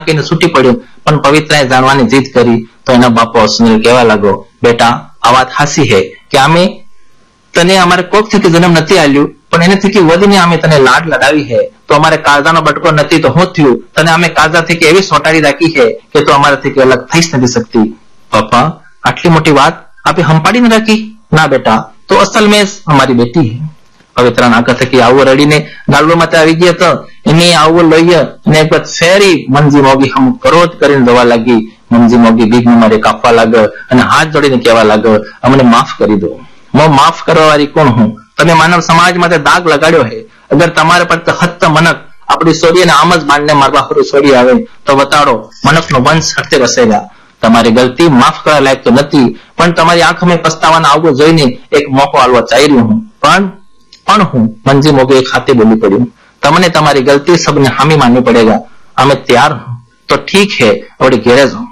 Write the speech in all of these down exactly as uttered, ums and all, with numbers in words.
કહીને છૂટી પડ્યો, પણ પવિત્રાએ જાણવાની જીદ કરી તો એના બાપો સુનિલ કહેવા લાગ્યો, બેટા આ વાત હાસી હે કે અમે તને અમારે કોક થકી જન્મ નથી આલ્યું, પણ એને થકી વધીને અમે તને લાડ લડાવી હે, તો અમારે કાળજાનો બટકો નથી તો શું થયું, તને અમે કાળજા થકી એવી સોટાડી રાખી છે કે તું અમારાથી અલગ થઈ જ નથી શકતી. પપ્પા આટલી મોટી વાત આપે હંપાડીને રાખી? ના બેટા, તો અસલ મેં અમારી બેટી હે. પવિત્રાના આંખા થકી આવું રડીને ગાલવા માટે આવી ગયા તો એને આવું લઈ અને એક વખત ફેરી મંજી મોગી હમ ક્રોધ કરીને જવા લાગી. મંજી મોગી બીગને મારે કાપવા લાગ્યો અને હાથ જોડીને કહેવા લાગ્યો, અમને માફ કરી દો. હું માફ કરવા વાળી કોણ હું? તમે માનવ સમાજ માટે દાગ લગાડ્યો છે. અગર તમારે પર હત્ત મનક આપણી સોડીને આમ જ બાંધને મારવા ખરું છોડી આવે તો બતાડો, મનકનો વંશ હતે વસેગા. તમારી ગલતી માફ કરવા લાયક તો નથી, પણ તમારી આંખમાં પસ્તાવાના આવવું જોઈને એક મોકો આલવા ચાહી રહ્યો હું. પણ પણ હું મંજી મોગે એક હાથે બોલી પડ્યું, તમને તમારી ગલતી સબને હામી માનવી પડેગા. અમે તૈયાર હું તો ઠીક હે, હવે ઘેરે જાઓ.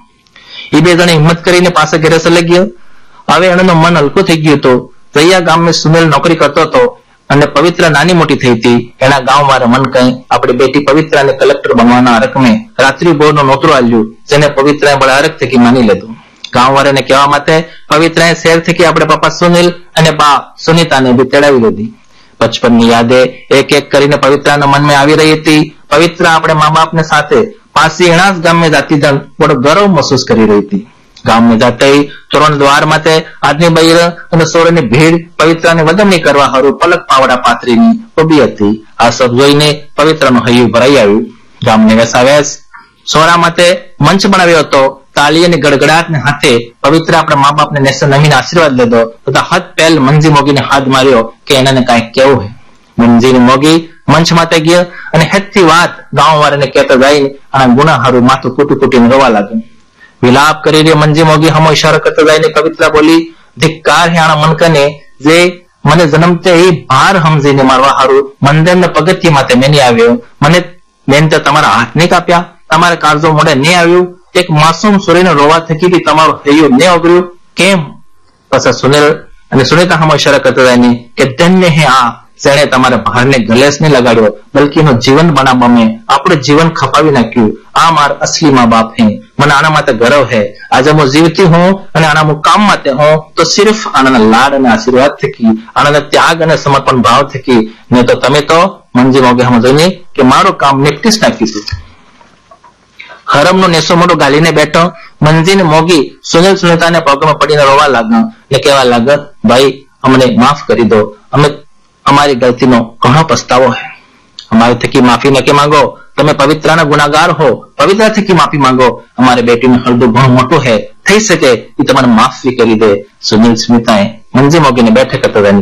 એ બે જણે હિંમત કરીને પાસે ઘેરે ચલે ગયો. હવે એનું મન હલકું થઈ ગયું હતું. રૈયા ગામમાં સુનિલ નોકરી કરતો હતો અને પવિત્ર નાની મોટી થઈ હતી. એના ગામ વાળા મન કઈ આપણી બેટી પવિત્રાને કલેક્ટર બનવાના હરકમે રાત્રિ બોરનો નોતરો આલ્યું, જેને પવિત્રાએ બળા હરક થકી માની લીધું. ગામ વાળાને કહેવા માટે પવિત્રાએ શહેર થકી આપણે પપ્પા સુનિલ અને બા સુનિતાને બી તેડાવી લીધી. બચપનની યાદે એક એક કરીને પવિત્રાના મનમાં આવી રહી હતી. પવિત્રા આપણે મા બાપને સાથે પાસી એના જ ગામમાં જાતી જણ બડો ગૌરવ મહેસૂસ કરી રહી હતી. ગામમાં જાતે તોરણ દ્વાર માટે આજની બૈર અને સોરની ભીડ પવિત્રાને વધમણી કરવા હારું પલક પાવડા પાથરીની ઉભી હતી. આ સબ જોઈને પવિત્રનું હૈયું ભરાઈ આવ્યું. ગામને વેસાવેસ સોરા માટે મંચ બનાવ્યો હતો. તાળી અને ગડગડાટને હાથે પવિત્ર આપણા મા બાપને નેસે નમીને આશીર્વાદ લીધો તથા હાથ પહેલ મંજી મોગીને હાથ માર્યો કે એને કાંઈક કેવું હે. મંજીની મોગી મંચ માટે ગયો અને હેતથી વાત ગામ વાળાને કહેતો જઈને આ ગુના હારું માથું કૂટી કૂટીને રોવા લાગ્યું. વિલાપ કરી રહી મંજી મોગી હમો ઇશારો કરતો જઈને પવિત્ર બોલી, ધિક્કાર હે આના મનકને જે મને જન્મતે એ ભાર સમજીને મારવા હારું મંદિરને પગથિયે માટે મેની આવ્યો. મને બેન તો તમારા હાથ નહીં કાપ્યા, તમારે કાળજો મોઢે નહીં આવ્યું, એક માસૂમ સુરીને રોવા થકી બી તમારું હૈયું નહીં ઓગળ્યું કેમ? પછી સુનિલ અને સુનિતા હમો ઇશારો કરતો જઈને કે ધન્ય હે આ જેણે તમારા ભારને ગલેસ નહીં લગાડ્યો, બલકી એનું જીવન બનાવવા મેં આપણું જીવન ખપાવી નાખ્યું. આ માર અસલી મા બાપ હે. મને આના માટે ગર્વ હે. આજે હું જીવતી હું અને આના હું કામ માટે હું તો સિર્ફ આનાના લાડ અને આશીર્વાદ થકી, આનાના ત્યાગ અને સમર્પણ ભાવ થકી. નહીં તો તમે તો મંજી મોગે હમ જોઈને કે મારું કામ નિપટી જ નાખ્યું. હરમનો નેસો મોટો ગાલીને બેઠો મંજીને મોગી સુનિલ સુનિતાને પગમાં પડીને રોવા લાગ્યો ને કહેવા લાગ્યો, ભાઈ અમને માફ કરી દો, અમે અમારી ગલતીનો ઘણો પસ્તાવો છે. અમારી થકી માફી નકે માંગો. તમે પવિત્રના ગુનાગાર હો, પવિત્ર થકી માફી માંગો. અમારી બેટીનું હળદું ઘણું મોટું છે, થઈ શકે એ તમને માફ કરી દે. સુનિલ સ્મિતાએ મંજી મોગીને બેઠક કરતા કહ્યું.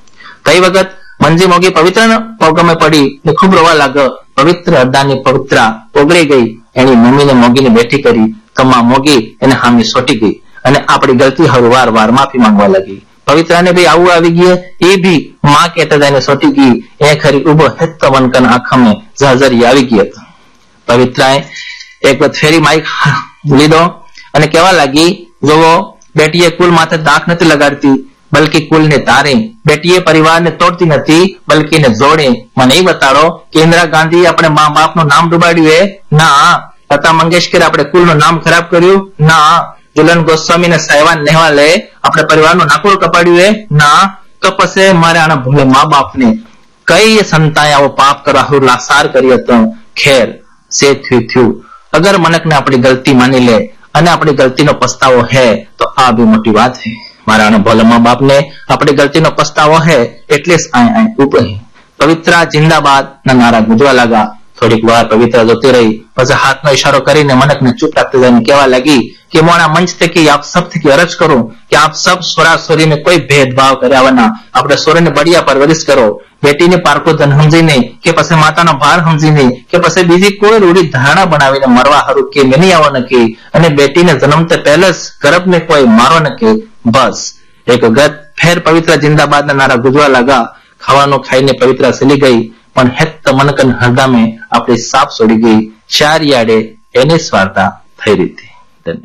કઈ વખત મંજી મોગી પવિત્રના પગમાં પડી ને ખૂબ રોવા લાગ્યો. પવિત્ર અડદાની પવિત્રા ઓગળી ગઈ. એની મમ્મીને મોગીને બેઠી કરી. તમા મોગી એને હામી સોટી ગઈ અને આપણી ગલતી હર વાર વાર માફી માંગવા લાગી. પવિત્રાને ભાઈ આવું આવી ગયું. એ બી માં કહેતા જઈને સોટી ગઈ. એ ખરી ઉભો હેત વનકન આંખમે જહજરી આવી ગઈ હતી. પવિત્રાએ એક વખત ફેરી માઇક લીધો અને કહેવા લાગી, જોવો બેટીએ કુલ માથે દાખ નથી લગાડતી, બલકી કુલને તારે. બેટીએ પરિવારને તોડતી નથી, બલકી એને જોડે. મને એ બતાડો કે ઇન્દિરા ગાંધી આપણે મા બાપનું નામ ડુબાડ્યું? ના. લતા મંગેશકરે આપણે કુલનું નામ ખરાબ કર્યું? ના. ઝુલન ગોસ્વામી ને સહેવાન નેહવાલે આપણે પરિવારનું નાકુર કપાડ્યું? ના. તો પછી મારે આના ભૂલે મા બાપને કઈ સંતાએ આવો પાપ કરવા લાસાર કર્યો હતો? ખેર સે થયું થયું. અગર મનકને આપણી ગલતી માની લે અને આપણી ગલતીનો પસ્તાવો હે તો આ બી મોટી વાત હે. મારા આના ભોલા મા બાપને આપણી ગલતીનો પસ્તાવો હે એટલે જ આય આય ઉભી. પવિત્રા જિંદાબાદ ના નારા ગુંજવા લાગા. થોડીક વાર પવિત્ર જોતી રહી. પછી હાથનો ઇશારો કરીને મનકને ચૂપ રાખતી જઈને કહેવા લાગી કે હું આ મંચ થકી આપ સબ થકી અરજ કરું કે આપ સબ સોરા સોરીને કોઈ ભેદભાવ કર્યા વના આપણે સોરીને બળિયા પરવરિશ કરો. બેટીને પારકો ધન સમજીને કે પછી માતાનો ભાર સમજીને કે પછી બીજી કોઈ રૂઢી ધારણા બનાવીને મરવા હારું કે મેની આવો નકી અને બેટીને જન્મતે પહેલા જ ગર્ભને કોઈ મારો નકી. બસ એક ગત ફેર પવિત્ર જિંદાબાદના નારા ગુંજવા લાગા. ખાવાનું ખાઈને પવિત્ર ચલી ગઈ, પણ હેત મનકન હરદામે આપણી સાપ છોડી ગઈ. ચાર યાડે એની સ્વાર્થા થઈ રહી थी.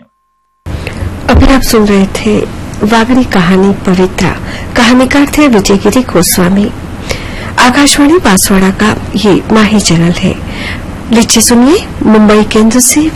धन्यवाद. अभी आप सुन रहे थे वागड़ी कहानी पवित्रा. कहानीकार थे विजयगिरी गोस्वामी. आकाशवाणी बांसवाड़ा का ये माही चैनल है. लीजिए सुनिए मुंबई केंद्र से